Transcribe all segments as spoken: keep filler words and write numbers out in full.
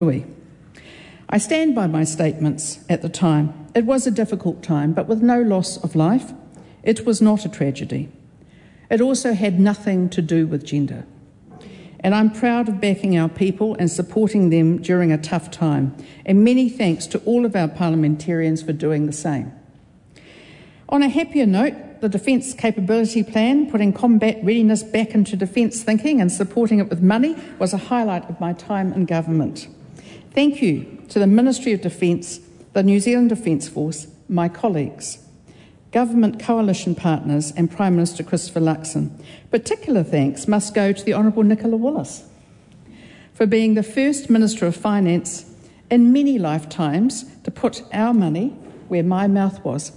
I stand by my statements at the time. It was a difficult time, but with no loss of life. It was not a tragedy. It also had nothing to do with gender. And I'm proud of backing our people and supporting them during a tough time. And many thanks to all of our parliamentarians for doing the same. On a happier note, the Defence Capability Plan, putting combat readiness back into defence thinking and supporting it with money, was a highlight of my time in government. Thank you to the Ministry of Defence, the New Zealand Defence Force, my colleagues, government coalition partners and Prime Minister Christopher Luxon. Particular thanks must go to the Honourable Nicola Willis for being the first Minister of Finance in many lifetimes to put our money where my mouth was.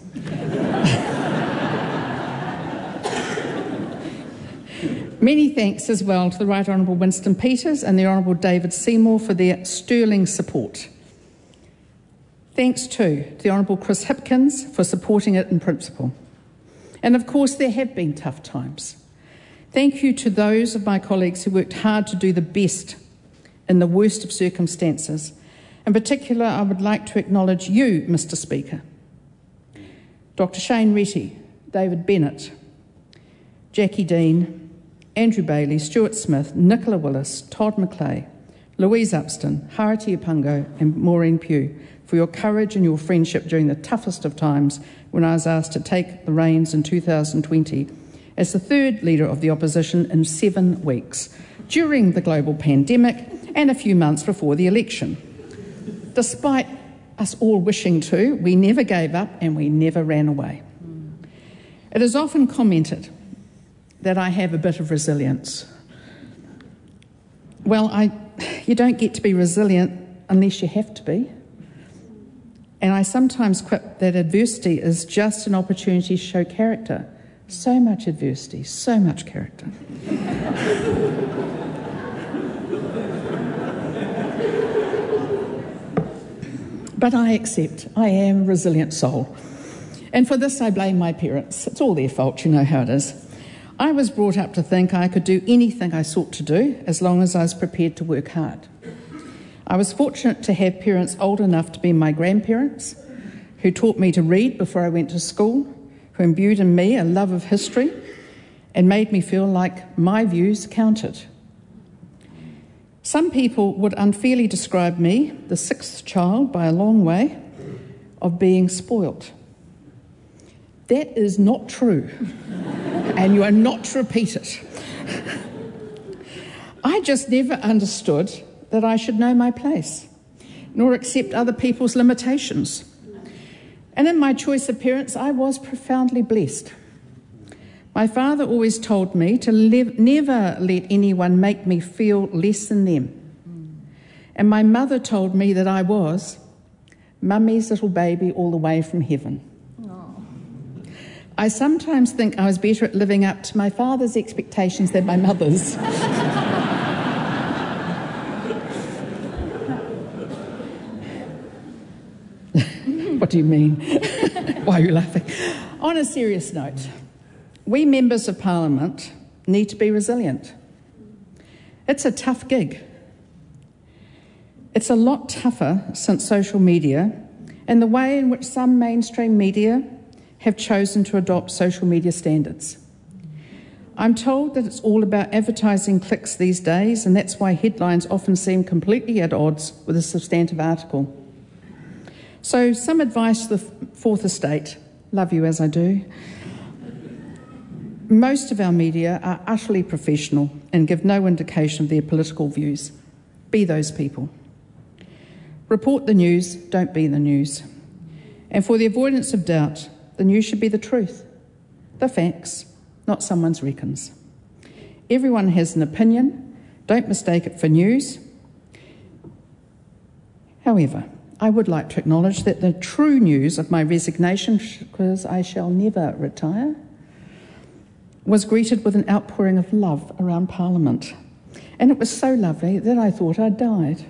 Many thanks as well to the Right Honourable Winston Peters and the Honourable David Seymour for their sterling support. Thanks too to the Honourable Chris Hipkins for supporting it in principle. And of course there have been tough times. Thank you to those of my colleagues who worked hard to do the best in the worst of circumstances. In particular, I would like to acknowledge you, Mister Speaker, Doctor Shane Retty, David Bennett, Jackie Dean, Andrew Bailey, Stuart Smith, Nicola Willis, Todd McClay, Louise Upston, Harati Apungo and Maureen Pugh for your courage and your friendship during the toughest of times when I was asked to take the reins in two thousand twenty as the third Leader of the Opposition in seven weeks, during the global pandemic and a few months before the election. Despite us all wishing to, we never gave up and we never ran away. It is often commented that I have a bit of resilience. Well, I, you don't get to be resilient unless you have to be. And I sometimes quip that adversity is just an opportunity to show character. So much adversity, so much character. But I accept, I am a resilient soul. And for this I blame my parents. It's all their fault, you know how it is. I was brought up to think I could do anything I sought to do as long as I was prepared to work hard. I was fortunate to have parents old enough to be my grandparents, who taught me to read before I went to school, who imbued in me a love of history and made me feel like my views counted. Some people would unfairly describe me, the sixth child by a long way, of being spoilt. That is not true, and you are not to repeat it. I just never understood that I should know my place, nor accept other people's limitations. And in my choice of parents, I was profoundly blessed. My father always told me to lev- never let anyone make me feel less than them. And my mother told me that I was Mummy's little baby all the way from heaven. I sometimes think I was better at living up to my father's expectations than my mother's. What do you mean? Why are you laughing? On a serious note, we members of Parliament need to be resilient. It's a tough gig. It's a lot tougher since social media and the way in which some mainstream media have chosen to adopt social media standards. I'm told that it's all about advertising clicks these days, and that's why headlines often seem completely at odds with a substantive article. So some advice to the Fourth Estate, love you as I do. Most of our media are utterly professional and give no indication of their political views. Be those people. Report the news, don't be the news. And for the avoidance of doubt, the news should be the truth, the facts, not someone's reckons. Everyone has an opinion. Don't mistake it for news. However, I would like to acknowledge that the true news of my resignation, because I shall never retire, was greeted with an outpouring of love around Parliament. And it was so lovely that I thought I'd died.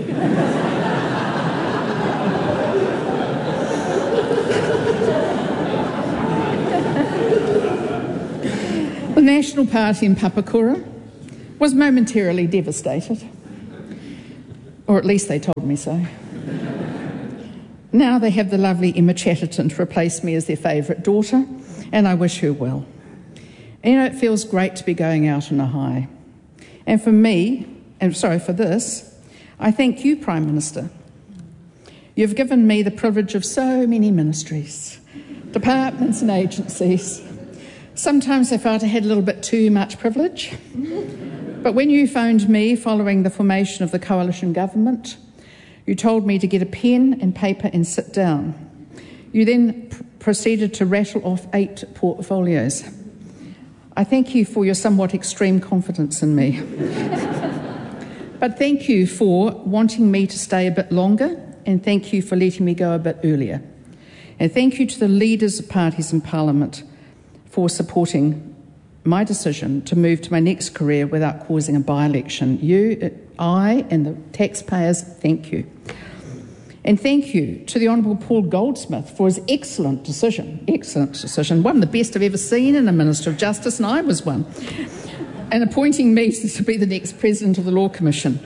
The National Party in Papakura was momentarily devastated. or at least they told me so. Now they have the lovely Emma Chatterton to replace me as their favourite daughter, and I wish her well. And, you know, it feels great to be going out on a high. And for me, and sorry for this, I thank you, Prime Minister. You've given me the privilege of so many ministries, departments and agencies. Sometimes I felt I had a little bit too much privilege. But when you phoned me following the formation of the coalition government, you told me to get a pen and paper and sit down. You then pr- proceeded to rattle off eight portfolios. I thank you for your somewhat extreme confidence in me. But thank you for wanting me to stay a bit longer, and thank you for letting me go a bit earlier. And thank you to the leaders of parties in Parliament for supporting my decision to move to my next career without causing a by-election. You, I and the taxpayers, thank you. And thank you to the Honourable Paul Goldsmith for his excellent decision, excellent decision, one of the best I've ever seen in a Minister of Justice, and I was one, and appointing me to be the next President of the Law Commission.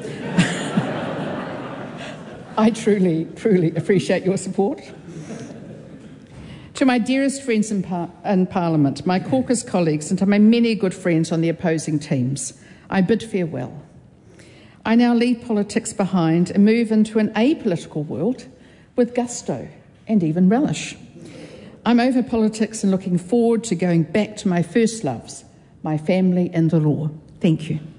I truly, truly appreciate your support. To my dearest friends in, par- in Parliament, my caucus colleagues, and to my many good friends on the opposing teams, I bid farewell. I now leave politics behind and move into an apolitical world with gusto and even relish. I'm over politics and looking forward to going back to my first loves, my family and the law. Thank you.